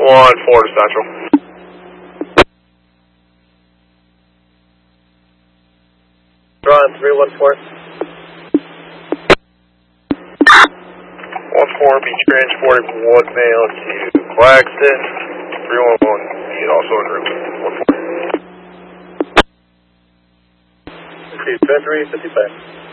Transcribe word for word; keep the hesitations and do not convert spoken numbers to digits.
one four to Central. Ron, three one four. one four, be transporting one male to Claxton. three one one, be also en route. one four. Received, Treasury fifty-five.